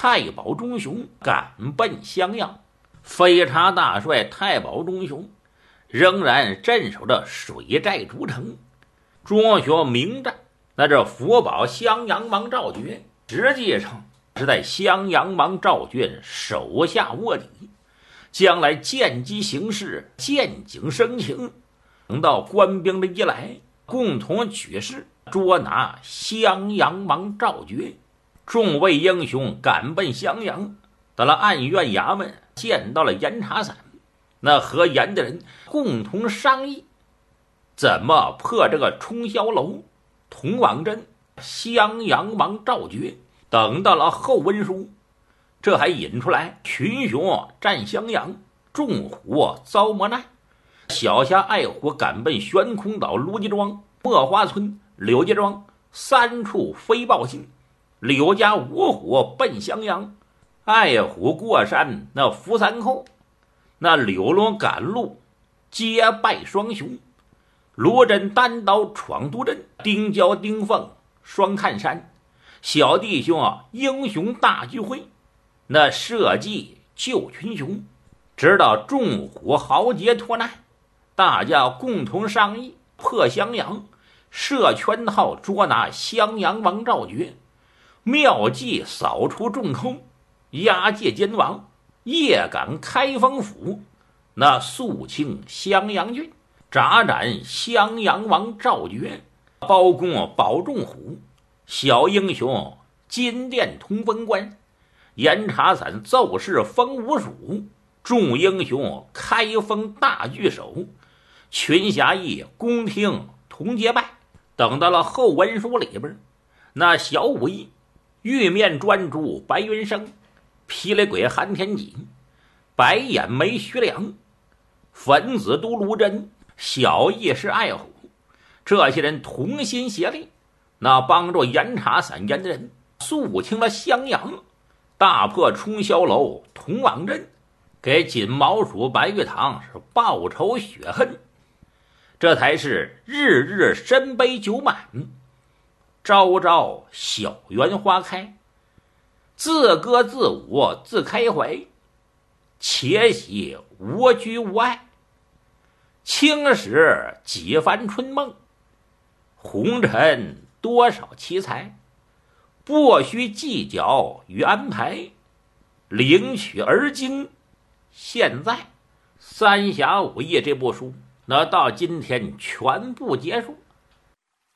太保忠雄赶奔襄阳。飞叉大帅太保忠雄仍然镇守着水寨诸城。卓学明战，那这福保襄阳王赵觉实际上是在襄阳王赵俊手下卧底，将来见机行事，见景生情，等到官兵的一来，共同举事捉拿襄阳王赵觉。众位英雄赶奔襄阳，到了案院衙门，见到了严查散，那和严的人共同商议怎么破这个冲霄楼、童王镇、襄阳王赵觉。等到了后文书，这还引出来群雄战襄阳，众虎遭磨难，小侠爱虎赶奔悬空岛、卢家庄、墨花村、柳家庄三处飞报信。柳家五虎奔襄阳，爱虎过山那扶三寇，那柳龙赶路皆败双雄。卢真单刀闯都镇，丁交丁凤双看山，小弟兄英雄大聚会，那社稷救群雄。直到众虎豪杰脱难，大家共同商议破襄阳，设圈套捉拿襄阳王赵觉，妙计扫除众寇，押解监王，夜赶开封府，那肃清襄阳郡，铡斩襄阳王赵觉，包公保仲虎，小英雄金殿通风官，严查散奏事封吴蜀，众英雄开封大聚首，群侠义宫廷同结拜。等到了后文书里边，那小武艺玉面专诸白云生，霹雳鬼韩天锦，白眼眉徐良，粉子都卢真，小义是爱虎，这些人同心协力，那帮助严查散严的人肃清了襄阳，大破冲霄楼、童王镇，给锦毛鼠白玉堂是报仇雪恨。这才是日日深杯酒满，朝朝小园花开，自歌自舞自开怀，且喜无拘无碍，轻使几番春梦，红尘多少奇才，不须计较与安排，领取而今现在。三侠五义这部书那到今天全部结束。